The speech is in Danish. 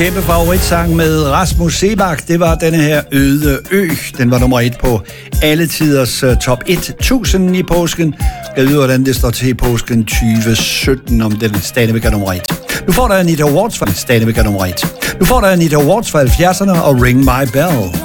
kæmpe favoritsang med Rasmus Seebach. Det var denne her Øde Ø. Den var nummer 1 på alle tiders top 1000 i påsken. Jeg ved, hvordan det står til i påsken 2017, om den stadigvæk er nummer 1. Nu får der Anita Awards for 70'erne og Ring My Bell.